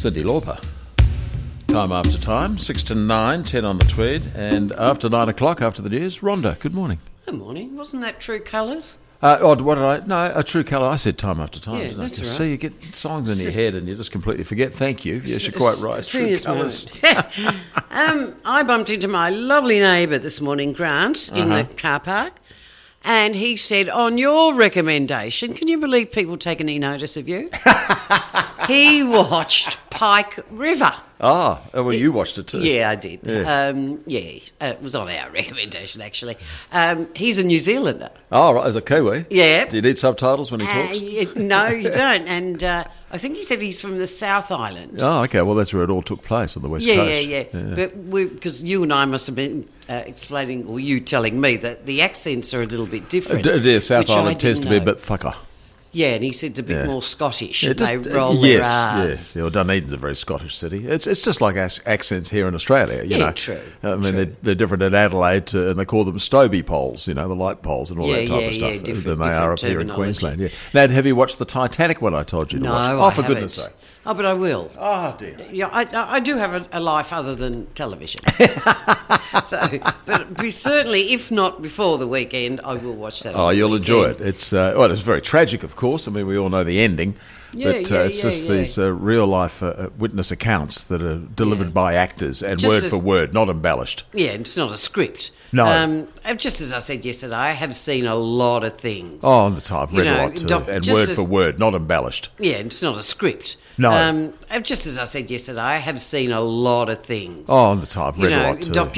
Cyndi Lauper. Time after time, 6 to 9, 10 on the Tweed, and after 9 o'clock, after the news, Rhonda, good morning. Good morning. Wasn't that True Colours? What did I... No, a True Colour. I said time after time, Yeah, didn't I? that's right. See, you get songs in your head and you just completely forget. Thank you. Yes, you're quite right. True Colours. I bumped into my lovely neighbour this morning, Grant, in the car park, and he said, on your recommendation, can you believe people take any notice of you? He watched Pike River. Ah, well, you watched it too. Yeah, I did. Yes. It was on our recommendation, actually. He's a New Zealander. Oh, right, as a Kiwi? Yeah. Do you need subtitles when he talks? No, you don't. And I think he said he's from the South Island. Oh, okay. Well, that's where it all took place, on the West Coast. Yeah. But because you and I must have been explaining, or you telling me, that the accents are a little bit different. South which I Island tends to didn't be a know. bit thicker. Yeah, and he said it's a bit more Scottish. Yeah, And they roll their R's. Yes. Yeah, well, Dunedin's a very Scottish city. It's just like accents here in Australia, you know. True. I mean, they're different in Adelaide, and they call them Stobie poles, you know, the light poles and all that type of stuff, than they are up here in Queensland. Yeah. Now, have you watched the Titanic one I told you to watch? No, Oh, I for haven't. goodness sake. Oh, but I will. Oh, dear. Yeah, I do have a life other than television. But certainly, if not before the weekend, I will watch that. Oh, you'll enjoy it. It's it's very tragic, of course. I mean, we all know the ending. It's just these real-life witness accounts that are delivered by actors and Just word as- for word, not embellished. Yeah, it's not a script. No. Just as I said yesterday, I have seen a lot of things. Oh, on the time, I've read You a know, lot too, and just word as- for word, not embellished. Yeah, it's not a script. No. Just as I said yesterday, I have seen a lot of things. Oh, on the time, I've read a You know, lot too.